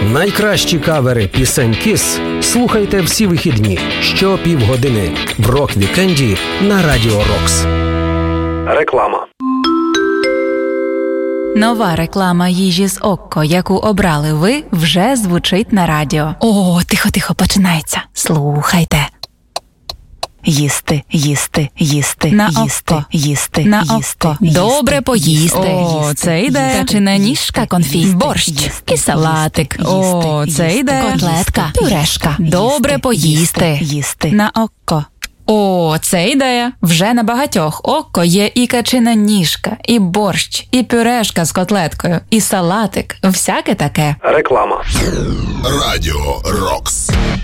Найкращі кавери пісень KISS слухайте всі вихідні що півгодини в рок-вікенді на Радіо Рокс. Реклама. Нова реклама їжі з Окко, яку обрали ви, вже звучить на радіо. О, тихо, починається. Слухайте. Їсти, їсти, їсти, на їсти, Окко. Їсти, на їсти, Окко. Добре поїсти. О, це йде. Качина ніжка, конфіст, борщ і салатик. О, це йде. Котлетка, пюрешка. Добре поїсти. Їсти. На Окко. О, це ідея. Вже на багатьох Окко є і качина ніжка, і борщ, і пюрешка з котлеткою, і салатик. Всяке таке. Реклама. Радіо Рокс.